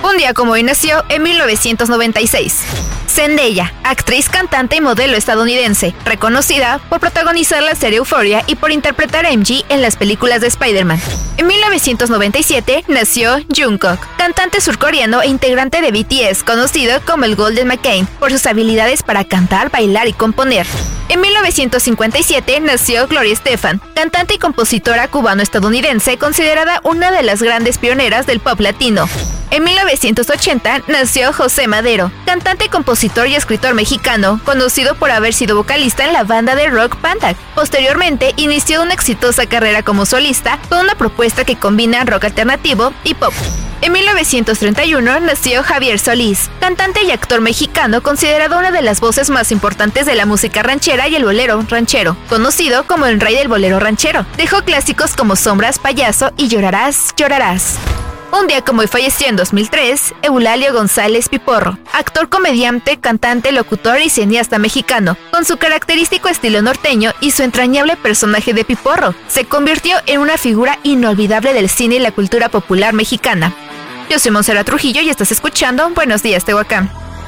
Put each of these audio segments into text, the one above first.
Un día como hoy nació en 1996. Zendaya, actriz, cantante y modelo estadounidense, reconocida por protagonizar la serie Euphoria y por interpretar a MJ en las películas de Spider-Man. En 1997 nació Jungkook, cantante surcoreano e integrante de BTS, conocido como el Golden McCain por sus habilidades para cantar, bailar y componer. En 1957 nació Gloria Estefan, cantante y compositora cubano-estadounidense, considerada una de las grandes pioneras del pop latino. En 1980 nació José Madero, cantante, compositor y escritor mexicano, conocido por haber sido vocalista en la banda de rock Panda. Posteriormente, inició una exitosa carrera como solista con una propuesta que combina rock alternativo y pop. En 1931 nació Javier Solís, cantante y actor mexicano, considerado una de las voces más importantes de la música ranchera y el bolero ranchero, conocido como el rey del bolero ranchero. Dejó clásicos como Sombras, Payaso y Llorarás, Llorarás. Un día como hoy falleció en 2003, Eulalio González Piporro, actor, comediante, cantante, locutor y cineasta mexicano. Con su característico estilo norteño y su entrañable personaje de Piporro, se convirtió en una figura inolvidable del cine y la cultura popular mexicana. Yo soy Montserrat Trujillo y estás escuchando Buenos Días, Tehuacán.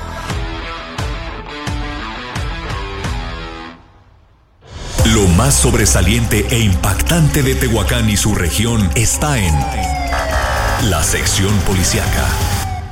Lo más sobresaliente e impactante de Tehuacán y su región está en la sección policíaca.